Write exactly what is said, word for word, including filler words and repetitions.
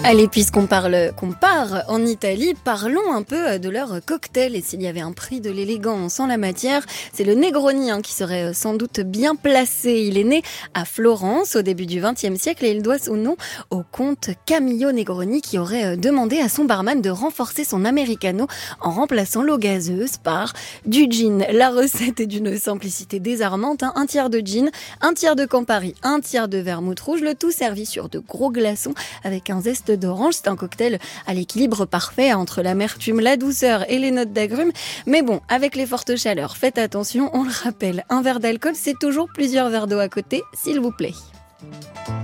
Allez, puisqu'on parle, qu'on part en Italie, parlons un peu de leur cocktail. Et s'il y avait un prix de l'élégance en la matière, c'est le Negroni hein, qui serait sans doute bien placé. Il est né à Florence au début du vingtième siècle et il doit son nom au comte Camillo Negroni qui aurait demandé à son barman de renforcer son americano en remplaçant l'eau gazeuse par du gin. La recette est d'une simplicité désarmante. Hein. Un tiers de gin, un tiers de Campari, un tiers de vermouth rouge, le tout servi sur de gros glaçons avec un zeste d'orange. C'est un cocktail à l'équilibre parfait entre l'amertume, la douceur et les notes d'agrumes. Mais bon, avec les fortes chaleurs, faites attention, on le rappelle, un verre d'alcool, c'est toujours plusieurs verres d'eau à côté, s'il vous plaît.